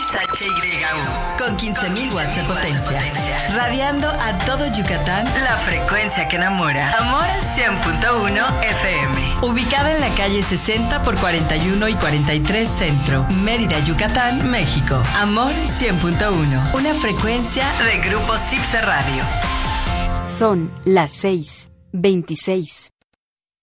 XHYU, con 15.000 watts de potencia, radiando a todo Yucatán la frecuencia que enamora. Amor 100.1 FM, ubicada en la calle 60 por 41 y 43 Centro, Mérida, Yucatán, México. Amor 100.1, una frecuencia de Grupo Cipse Radio. Son las 6:26.